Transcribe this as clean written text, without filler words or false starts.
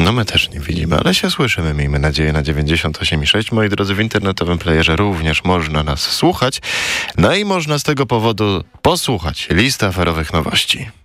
No my też nie widzimy, ale się słyszymy, miejmy nadzieję, na 98,6. Moi drodzy, w internetowym playerze również można nas słuchać. No i można z tego powodu posłuchać listy aferowych nowości.